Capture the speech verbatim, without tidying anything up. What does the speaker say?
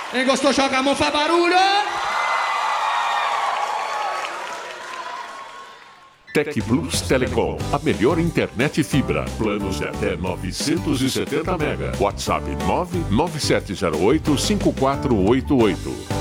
Quem gostou, joga a mão, faz barulho! Tec Plus Telecom, a melhor internet fibra. Planos de até novecentos e setenta mega. WhatsApp nove nove sete zero oito cinco quatro oito oito.